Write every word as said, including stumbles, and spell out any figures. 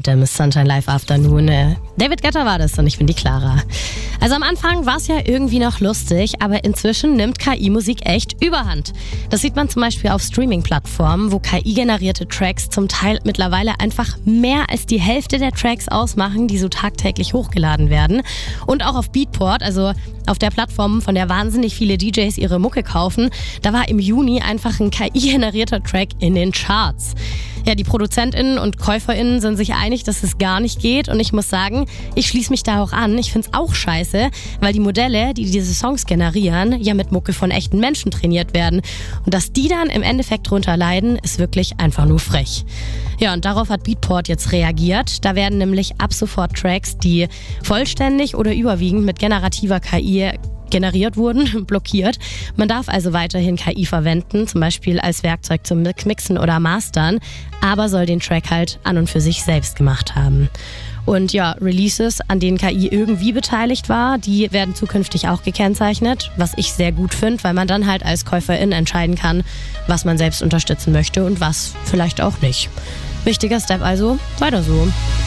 Item ist Sunshine Live Afternoon. David Guetta war das und ich bin die Clara. Also am Anfang war es ja irgendwie noch lustig, aber inzwischen nimmt K I-Musik echt Überhand. Das sieht man zum Beispiel auf Streaming-Plattformen, wo K I-generierte Tracks zum Teil mittlerweile einfach mehr als die Hälfte der Tracks ausmachen, die so tagtäglich hochgeladen werden. Und auch auf Beatport, also auf der Plattform, von der wahnsinnig viele D Js ihre Mucke kaufen, da war im Juni einfach ein K I-generierter Track in den Charts. Ja, die ProduzentInnen und KäuferInnen sind sich einig, dass es gar nicht geht. Und ich muss sagen, ich schließe mich da auch an. Ich find's auch scheiße, weil die Modelle, die diese Songs generieren, ja mit Mucke von echten Menschen trainiert werden. Und dass die dann im Endeffekt drunter leiden, ist wirklich einfach nur frech. Ja, und darauf hat Beatport jetzt reagiert. Da werden nämlich ab sofort Tracks, die vollständig oder überwiegend mit generativer K I generiert wurden, blockiert. Man darf also weiterhin K I verwenden, zum Beispiel als Werkzeug zum Mixen oder Mastern, aber soll den Track halt an und für sich selbst gemacht haben. Und ja, Releases, an denen K I irgendwie beteiligt war, die werden zukünftig auch gekennzeichnet, was ich sehr gut finde, weil man dann halt als Käuferin entscheiden kann, was man selbst unterstützen möchte und was vielleicht auch nicht. Wichtiger Step also, weiter so.